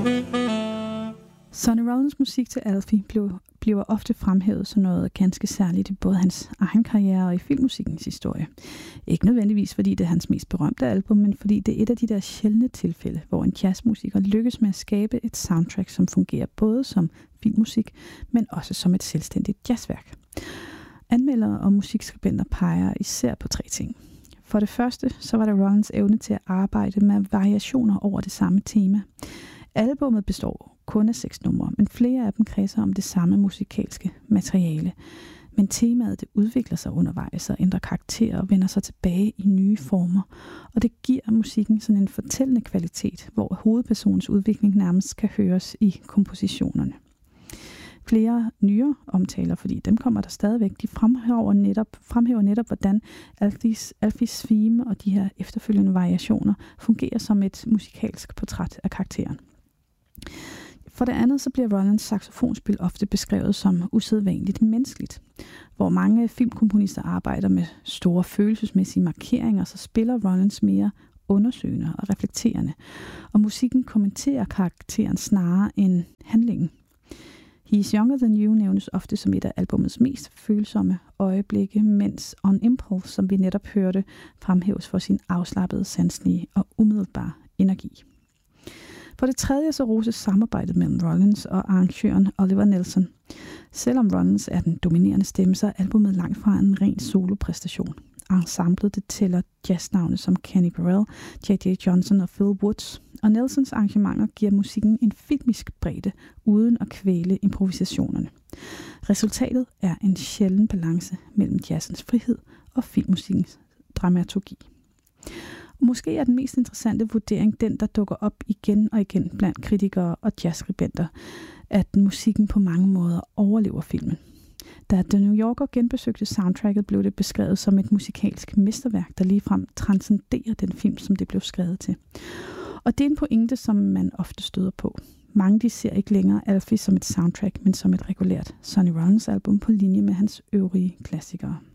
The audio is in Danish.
Sonny Rollins musik til Alfie bliver ofte fremhævet som noget ganske særligt i både hans egen karriere og i filmmusikkens historie. Ikke nødvendigvis fordi det er hans mest berømte album, men fordi det er et af de der sjældne tilfælde, hvor en jazzmusiker lykkes med at skabe et soundtrack, som fungerer både som filmmusik, men også som et selvstændigt jazzværk. Anmeldere og musikskribenter peger især på 3 ting. For det første, så var der Rollins evne til at arbejde med variationer over det samme tema. Albummet består kun af 6 numre, men flere af dem kredser om det samme musikalske materiale. Men temaet det udvikler sig undervejs og ændrer karakter og vender sig tilbage i nye former. Og det giver musikken sådan en fortællende kvalitet, hvor hovedpersonens udvikling nærmest kan høres i kompositionerne. Flere nyere omtaler, fordi dem kommer der stadigvæk, de fremhæver netop, hvordan Alfies theme og de her efterfølgende variationer fungerer som et musikalsk portræt af karakteren. For det andet så bliver Rollins saxofonspil ofte beskrevet som usædvanligt menneskeligt. Hvor mange filmkomponister arbejder med store følelsesmæssige markeringer, så spiller Rollins mere undersøgende og reflekterende, og musikken kommenterer karakteren snarere end handlingen. He's Younger Than You nævnes ofte som et af albumets mest følsomme øjeblikke, mens On Impulse, som vi netop hørte, fremhæves for sin afslappede, sanselige og umiddelbare energi. For det tredje så roses samarbejdet mellem Rollins og arrangøren Oliver Nelson. Selvom Rollins er den dominerende stemme, så er albumet langt fra en ren solopræstation. Ensemblet det tæller jazznavne som Kenny Burrell, J.J. Johnson og Phil Woods, og Nelsons arrangementer giver musikken en filmisk bredde, uden at kvæle improvisationerne. Resultatet er en sjælden balance mellem jazzens frihed og filmmusikkens dramaturgi. Måske er den mest interessante vurdering den, der dukker op igen og igen blandt kritikere og jazzskribenter, at musikken på mange måder overlever filmen. Da The New Yorker genbesøgte soundtracket, blev det beskrevet som et musikalsk mesterværk, der ligefrem transcenderer den film, som det blev skrevet til. Og det er en pointe, som man ofte støder på. Mange de ser ikke længere Alfie som et soundtrack, men som et regulært Sonny Rollins album på linje med hans øvrige klassikere.